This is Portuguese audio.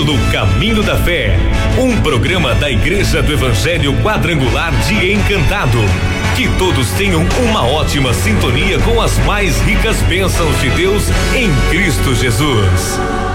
no Caminho da Fé, um programa da Igreja do Evangelho Quadrangular de Encantado. Que todos tenham uma ótima sintonia com as mais ricas bênçãos de Deus em Cristo Jesus.